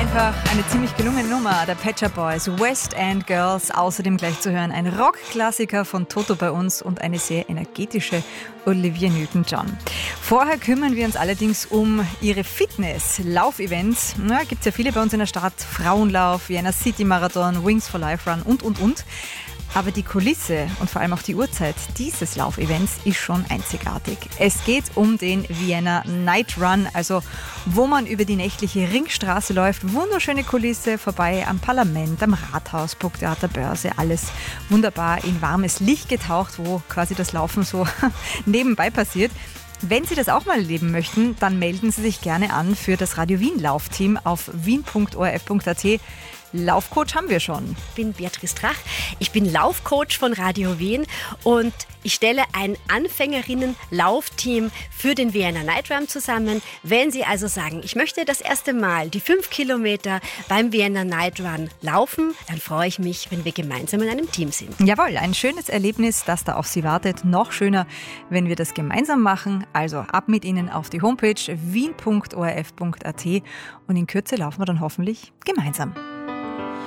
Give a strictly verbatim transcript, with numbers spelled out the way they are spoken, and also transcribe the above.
einfach eine ziemlich gelungene Nummer der Pet Shop Boys, West End Girls. Außerdem gleich zu hören ein Rockklassiker von Toto bei uns und eine sehr energetische Olivia Newton-John. Vorher kümmern wir uns allerdings um ihre Fitness. Laufevents, ja, gibt es ja viele bei uns in der Stadt. Frauenlauf, Vienna City Marathon, Wings for Life Run und, und, und. Aber die Kulisse und vor allem auch die Uhrzeit dieses Laufevents ist schon einzigartig. Es geht um den Vienna Night Run, also wo man über die nächtliche Ringstraße läuft. Wunderschöne Kulisse, vorbei am Parlament, am Rathaus, Burgtheater, Börse, alles wunderbar in warmes Licht getaucht, wo quasi das Laufen so nebenbei passiert. Wenn Sie das auch mal erleben möchten, dann melden Sie sich gerne an für das Radio Wien Laufteam auf wien punkt o r f punkt a t. Laufcoach haben wir schon. Ich bin Beatrice Drach, ich bin Laufcoach von Radio Wien und ich stelle ein Anfängerinnen-Laufteam für den Vienna Night Run zusammen. Wenn Sie also sagen, ich möchte das erste Mal die fünf Kilometer beim Vienna Night Run laufen, dann freue ich mich, wenn wir gemeinsam in einem Team sind. Jawohl, ein schönes Erlebnis, das da auf Sie wartet. Noch schöner, wenn wir das gemeinsam machen. Also ab mit Ihnen auf die Homepage wien punkt o r f punkt a t und in Kürze laufen wir dann hoffentlich gemeinsam.